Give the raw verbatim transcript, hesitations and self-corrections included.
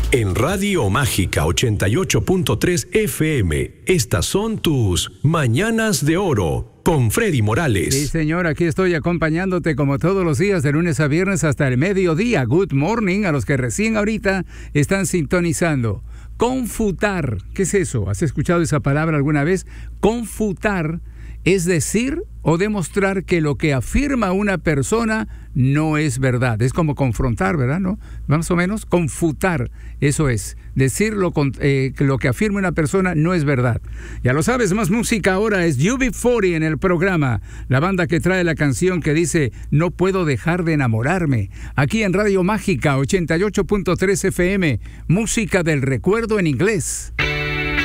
En Radio Mágica ochenta y ocho punto tres F M, estas son tus Mañanas de Oro con Freddy Morales. Sí, señor, aquí estoy acompañándote como todos los días de lunes a viernes hasta el mediodía. Good morning a los que recién ahorita están sintonizando. Confutar, ¿qué es eso? ¿Has escuchado esa palabra alguna vez? Confutar es decir o demostrar que lo que afirma una persona no es verdad. Es como confrontar, ¿verdad? ¿No? Más o menos, confutar, eso es. Decir lo, eh, que lo que afirma una persona no es verdad. Ya lo sabes, más música ahora es U B cuarenta en el programa. La banda que trae la canción que dice No puedo dejar de enamorarme. Aquí en Radio Mágica ochenta y ocho punto tres F M, música del recuerdo en inglés.